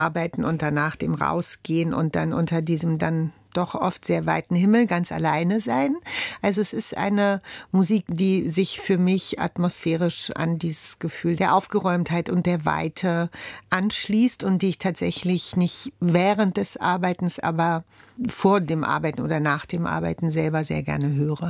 Arbeiten und danach dem Rausgehen und dann unter diesem dann doch oft sehr weiten Himmel ganz alleine sein. Also es ist eine Musik, die sich für mich atmosphärisch an dieses Gefühl der Aufgeräumtheit und der Weite anschließt und die ich tatsächlich nicht während des Arbeitens, aber vor dem Arbeiten oder nach dem Arbeiten selber sehr gerne höre.